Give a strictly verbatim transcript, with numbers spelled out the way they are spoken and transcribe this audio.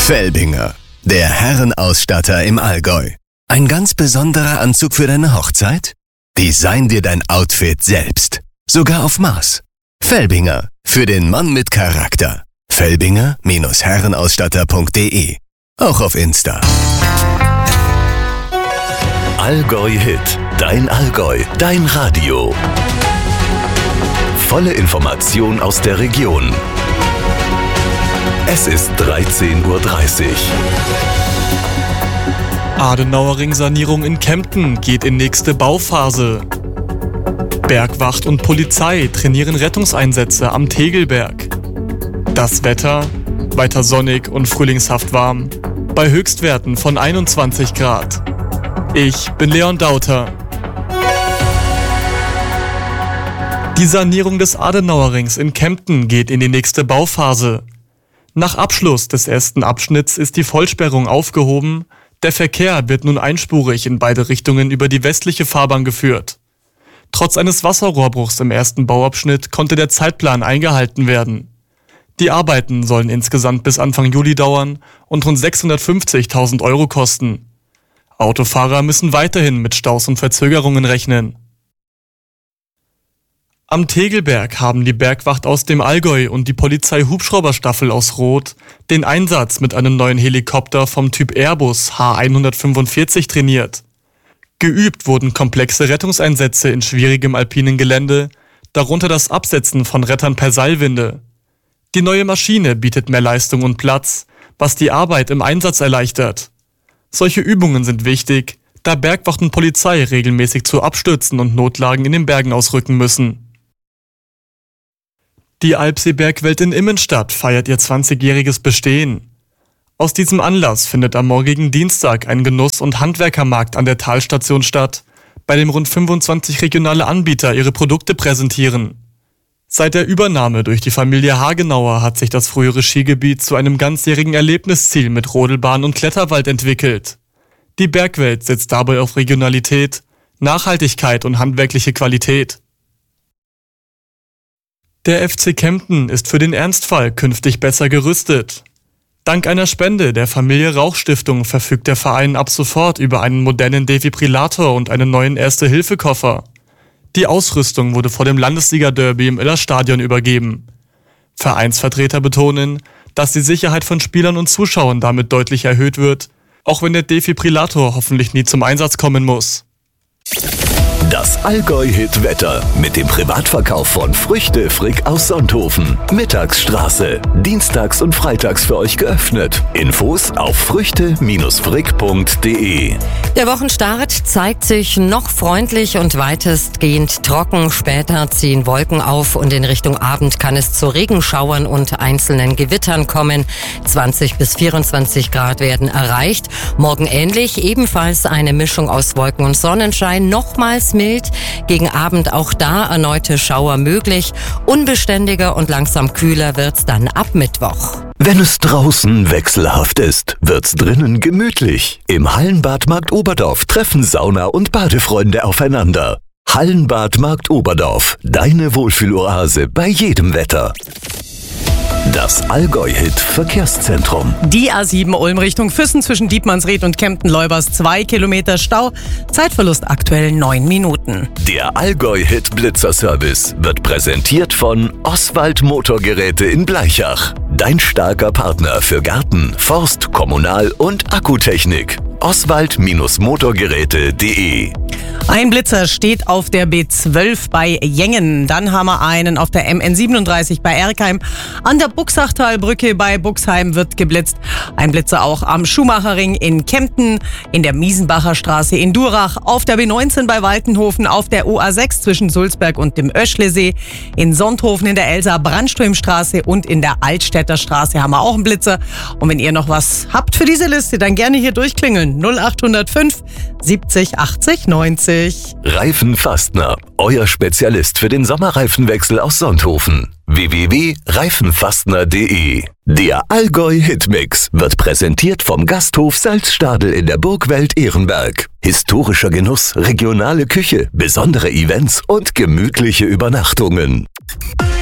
Felbinger, der Herrenausstatter im Allgäu. Ein ganz besonderer Anzug für deine Hochzeit? Design dir dein Outfit selbst. Sogar auf Maß. Felbinger, für den Mann mit Charakter. Felbinger Herrenausstatter punkt de. Auch auf Insta. Allgäu Hit. Dein Allgäu. Dein Radio. Volle Information aus der Region. Es ist dreizehn Uhr dreißig. Adenauerring-Sanierung in Kempten geht in nächste Bauphase. Bergwacht und Polizei trainieren Rettungseinsätze am Tegelberg. Das Wetter, weiter sonnig und frühlingshaft warm, bei Höchstwerten von einundzwanzig Grad. Ich bin Leon Dauter. Die Sanierung des Adenauerrings in Kempten geht in die nächste Bauphase. Nach Abschluss des ersten Abschnitts ist die Vollsperrung aufgehoben. Der Verkehr wird nun einspurig in beide Richtungen über die westliche Fahrbahn geführt. Trotz eines Wasserrohrbruchs im ersten Bauabschnitt konnte der Zeitplan eingehalten werden. Die Arbeiten sollen insgesamt bis Anfang Juli dauern und rund sechshundertfünfzigtausend Euro kosten. Autofahrer müssen weiterhin mit Staus und Verzögerungen rechnen. Am Tegelberg haben die Bergwacht aus dem Allgäu und die Polizei-Hubschrauberstaffel aus Roth den Einsatz mit einem neuen Helikopter vom Typ Airbus H hundertfünfundvierzig trainiert. Geübt wurden komplexe Rettungseinsätze in schwierigem alpinen Gelände, darunter das Absetzen von Rettern per Seilwinde. Die neue Maschine bietet mehr Leistung und Platz, was die Arbeit im Einsatz erleichtert. Solche Übungen sind wichtig, da Bergwacht und Polizei regelmäßig zu Abstürzen und Notlagen in den Bergen ausrücken müssen. Die Alpsee-Bergwelt in Immenstadt feiert ihr zwanzigjähriges Bestehen. Aus diesem Anlass findet am morgigen Dienstag ein Genuss- und Handwerkermarkt an der Talstation statt, bei dem rund fünfundzwanzig regionale Anbieter ihre Produkte präsentieren. Seit der Übernahme durch die Familie Hagenauer hat sich das frühere Skigebiet zu einem ganzjährigen Erlebnisziel mit Rodelbahn und Kletterwald entwickelt. Die Bergwelt setzt dabei auf Regionalität, Nachhaltigkeit und handwerkliche Qualität. Der F C Kempten ist für den Ernstfall künftig besser gerüstet. Dank einer Spende der Familie Rauch-Stiftung verfügt der Verein ab sofort über einen modernen Defibrillator und einen neuen Erste-Hilfe-Koffer. Die Ausrüstung wurde vor dem Landesliga-Derby im Illerstadion übergeben. Vereinsvertreter betonen, dass die Sicherheit von Spielern und Zuschauern damit deutlich erhöht wird, auch wenn der Defibrillator hoffentlich nie zum Einsatz kommen muss. Das Allgäu-Hit-Wetter mit dem Privatverkauf von Früchte Frick aus Sonthofen. Mittagsstraße. Dienstags und freitags für euch geöffnet. Infos auf früchte Frick punkt de. Der Wochenstart zeigt sich noch freundlich und weitestgehend trocken. Später ziehen Wolken auf und in Richtung Abend kann es zu Regenschauern und einzelnen Gewittern kommen. zwanzig bis vierundzwanzig Grad werden erreicht. Morgen ähnlich, ebenfalls eine Mischung aus Wolken und Sonnenschein. Nochmals mild. Gegen Abend auch da erneute Schauer möglich. Unbeständiger und langsam kühler wird's dann ab Mittwoch. Wenn es draußen wechselhaft ist, wird's drinnen gemütlich. Im Hallenbad Markt Oberdorf treffen Sauna- und Badefreunde aufeinander. Hallenbad Markt Oberdorf, deine Wohlfühloase bei jedem Wetter. Das Allgäu-Hit Verkehrszentrum. Die A sieben Ulm Richtung Füssen zwischen Dietmannsried und Kempten-Leubers, zwei Kilometer Stau. Zeitverlust aktuell neun Minuten. Der Allgäu-Hit Blitzer-Service wird präsentiert von Oswald Motorgeräte in Blaichach. Dein starker Partner für Garten, Forst, Kommunal- und Akkutechnik. Oswald Motorgeräte punkt de. Ein Blitzer steht auf der B zwölf bei Jengen. Dann haben wir einen auf der M N siebenunddreißig bei Erkheim. An der Buchsachtalbrücke bei Buxheim wird geblitzt. Ein Blitzer auch am Schumacherring in Kempten, in der Miesenbacher Straße in Durach, auf der B neunzehn bei Waltenhofen, auf der O A sechs zwischen Sulzberg und dem Öschlesee, in Sonthofen in der Elsa-Brandström-Straße und in der Altstädter Straße haben wir auch einen Blitzer. Und wenn ihr noch was habt für diese Liste, dann gerne hier durchklingeln. null acht null fünf siebzig achtzig neunzig. Reifenfastner, euer Spezialist für den Sommerreifenwechsel aus Sonthofen. w w w punkt reifenfastner punkt de. Der Allgäu Hitmix wird präsentiert vom Gasthof Salzstadel in der Burgwelt Ehrenberg. Historischer Genuss, regionale Küche, besondere Events und gemütliche Übernachtungen.